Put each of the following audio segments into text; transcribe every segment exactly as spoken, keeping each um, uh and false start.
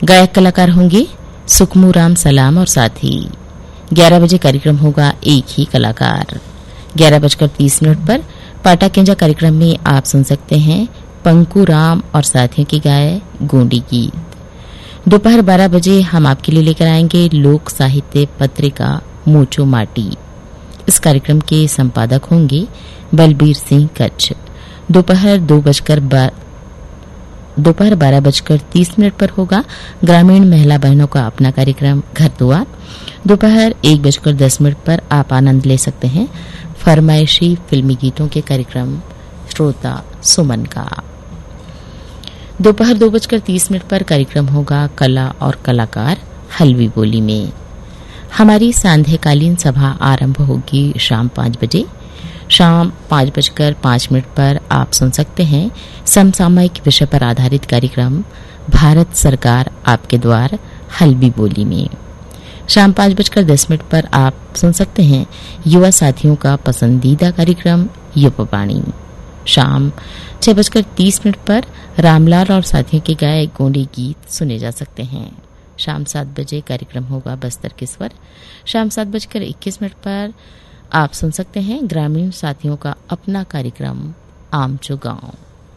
गायक कलाकार होंगे सुखमू राम सलाम और साथी। ग्यारह बजे कार्यक्रम होगा एक ही कलाकार। ग्यारह बजकर तीस मिनट पर पाटा केंजा कार्यक्रम में आप सुन सकते हैं पंकु राम और साथियों की गाए गोंडी गीत। दोपहर बारह बजे हम आपके लिए लेकर आएंगे लोक साहित्य पत्रिका मोचो माटी। इस कार्यक्रम के संपादक होंगे बलबीर सिंह कच्छ। दोपहर दो बजकर दोपहर बारह बजकर तीस मिनट पर होगा ग्रामीण महिला बहनों का अपना कार्यक्रम घर दुआर। दोपहर एक बजकर दस मिनट पर आप आनंद ले सकते हैं फरमाइशी फिल्मी गीतों के कार्यक्रम श्रोता सुमन का। दोपहर दो बजकर तीस मिनट पर कार्यक्रम होगा कला और कलाकार हलवी बोली में। हमारी सांध्यकालीन सभा आरंभ होगी शाम पाँच बजे। शाम पाँच बजकर पाँच मिनट पर आप सुन सकते हैं समसामयिक विषय पर आधारित कार्यक्रम भारत सरकार आपके द्वार हलवी बोली में। शाम पाँच बजकर दस मिनट पर आप सुन सकते हैं युवा साथियों का पसंदीदा कार्यक्रम युववाणी। शाम छह बजकर तीस मिनट पर रामलाल और साथियों के गाए गोंडी गीत सुने जा सकते हैं। शाम सात बजे कार्यक्रम होगा बस्तर के स्वर। शाम सात बजकर इक्कीस मिनट पर आप सुन सकते हैं ग्रामीण साथियों का अपना कार्यक्रम आमचो गांव।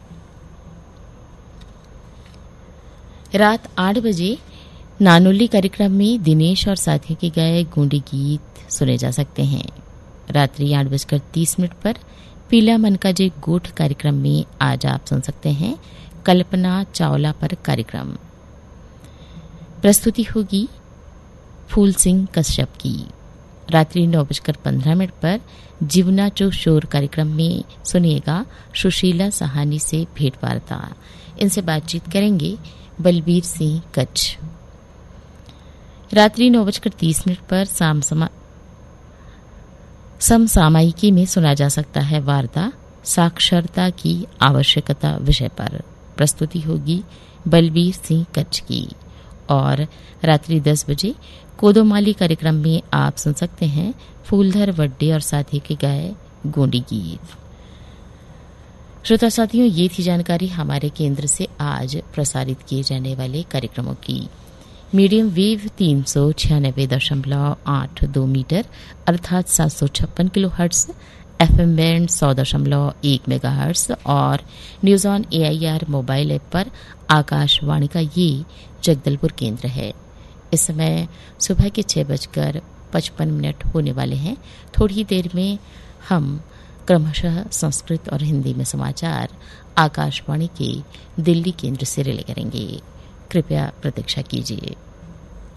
रात आठ बजे नानोली कार्यक्रम में दिनेश और साथियों के गाए गोंडी गीत सुने जा सकते हैं। रात्रि आठ बजकर तीस मिनट पर पीला मन का जे गोठ कार्यक्रम में आज आप सुन सकते हैं कल्पना चावला पर कार्यक्रम। प्रस्तुति होगी फूल सिंह कश्यप की। रात्रि नौ बजकर पंद्रह मिनट पर जीवना चो शोर कार्यक्रम में सुनिएगा सुशीला सहानी से भेंट वार्ता। इनसे बातचीत करेंगे बलबीर सिंह कच्छ। रात्रि नौ बजकर तीस मिनट पर साम समा समसामयिकी में सुना जा सकता है वार्ता साक्षरता की आवश्यकता विषय पर। प्रस्तुति होगी बलबीर सिंह कच्छ की। और रात्रि दस बजे कोदोमाली कार्यक्रम में आप सुन सकते हैं फूलधर वड्डे और साथी के गाए गोंडी गीत। श्रोता साथियों, ये थी जानकारी हमारे केंद्र से आज प्रसारित किए जाने वाले कार्यक्रमों की। मीडियम वेव तीन सौ छियानबे दशमलव आठ दो मीटर अर्थात सात सौ छप्पन किलो हर्ट्स, एफएम बैंड सौ दशमलव एक मेगा हर्ट्स और news on AIR mobile app पर आकाशवाणी का ये जगदलपुर केंद्र है। इस समय सुबह के छह बजकर पचपन मिनट होने वाले हैं। थोड़ी देर में हम क्रमशः संस्कृत और हिंदी में समाचार आकाशवाणी के दिल्ली केंद्र से रिले करेंगे। कृपया प्रतीक्षा कीजिए।